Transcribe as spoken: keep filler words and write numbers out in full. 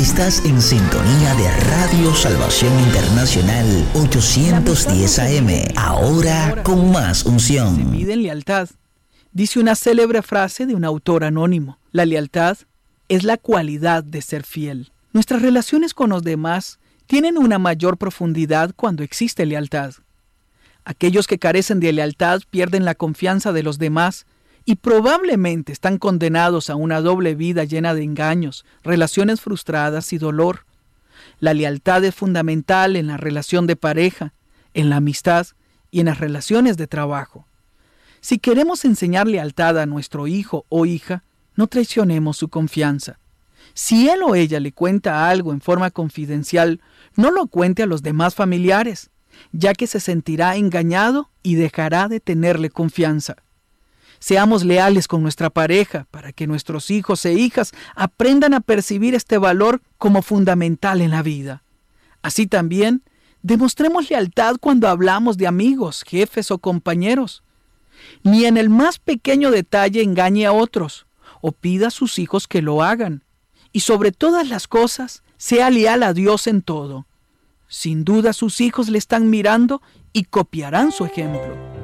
Estás en sintonía de Radio Salvación Internacional ochocientos diez A M, ahora con más unción. Se mide en lealtad. Dice una célebre frase de un autor anónimo: la lealtad es la cualidad de ser fiel. Nuestras relaciones con los demás tienen una mayor profundidad cuando existe lealtad. Aquellos que carecen de lealtad pierden la confianza de los demás y probablemente están condenados a una doble vida llena de engaños, relaciones frustradas y dolor. La lealtad es fundamental en la relación de pareja, en la amistad y en las relaciones de trabajo. Si queremos enseñar lealtad a nuestro hijo o hija, no traicionemos su confianza. Si él o ella le cuenta algo en forma confidencial, no lo cuente a los demás familiares, ya que se sentirá engañado y dejará de tenerle confianza. Seamos leales con nuestra pareja para que nuestros hijos e hijas aprendan a percibir este valor como fundamental en la vida. Así también, demostremos lealtad cuando hablamos de amigos, jefes o compañeros. Ni en el más pequeño detalle engañe a otros o pida a sus hijos que lo hagan. Y sobre todas las cosas, sea leal a Dios en todo. Sin duda sus hijos le están mirando y copiarán su ejemplo.